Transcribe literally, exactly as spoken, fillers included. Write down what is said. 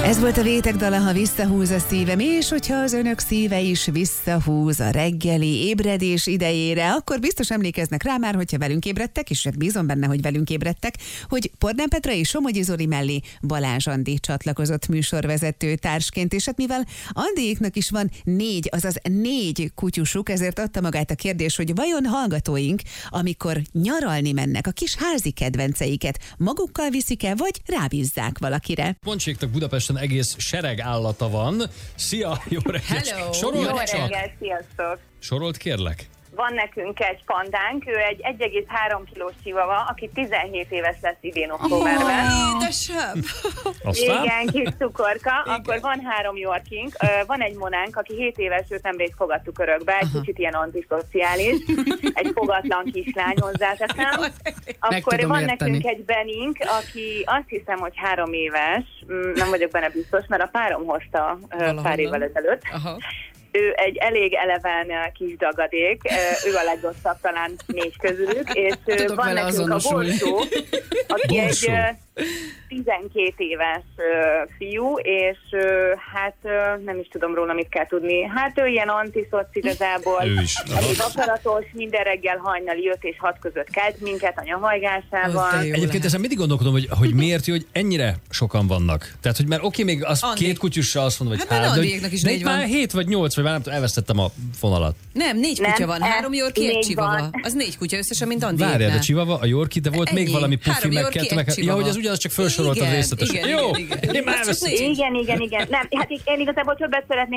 Ez volt a Vétek dala, ha visszahúz a szívem, és hogyha az önök szíve is visszahúz a reggeli ébredés idejére, akkor biztos emlékeznek rá már, hogyha velünk ébredtek, és bízom benne, hogy velünk ébredtek, hogy Pordán Petra és Somogyi Zoli mellé Balázs Andi csatlakozott műsorvezető társként, és hát mivel Andiéknak is van négy, azaz négy kutyusuk, ezért adta magát a kérdés, hogy vajon hallgatóink, amikor nyaralni mennek, a kis házi kedvenceiket magukkal viszik-e, vagy rábízzák valakire? Pontségtak Budapesten egész sereg állata van. Szia, jó reggelt! Hello. Sorolt Jó csak? reggelt, sziasztok! Sorolt kérlek? Van nekünk egy pandánk, ő egy egy egész három kilós csivava, aki tizenhét éves lesz idén októberben. Oh, édesem! Aztán? Igen, kis cukorka. Akkor van három Yorkink, van egy monánk, aki hét éves, őt nemrég fogadtuk örökbe, egy Aha. kicsit ilyen antiszociális, egy fogatlan kislány hozzáteszem. Akkor tudom van érteni. nekünk egy Benink, aki azt hiszem, hogy három éves, nem vagyok benne biztos, mert a párom hozta Valahonnan. pár évvel ezelőtt. Aha. Ő egy elég eleven kis dagadék, ő a legrosszabb talán négy közülük, és Tudok van vele nekünk a azonosulni. Borsó, aki Borsó. egy tizenkét éves fiú, és hát nem is tudom róla, mit kell tudni. Hát ő ilyen antiszoc igazából, Ő is. elég akaratos, minden reggel hajnali öt és hat között kelt minket a nyahajgásával. Az de jó. Egyébként lehet. ezen mindig gondolkodom, hogy, hogy miért jó, hogy ennyire sokan vannak. Tehát, hogy mert oké, még az Andi. két kutyussal azt mondom, hogy Hát, hát, mert de, Andiéknak is de négy itt van. már hét vagy nyolc, vagy már nem tudom, elvesztettem a fonalat. Nem, négy Nem, kutya van. ez Három Yorkie, egy négy csivava. van. Az négy kutya összesen, mint Várjál, Andiéknál. a Chihuahua, a Yorkie, de volt Ennyi. még valami pufi, Három meg Yorkie, kettő, meg... egy Ja, Chihuahua. hogy az ugyanaz, csak felsoroltad Igen, részletesen. igen, Jó, igen, igen. én már Az csak elvesztettem. négy. Igen, igen, igen. Nem, hát én igazából többet szeretnék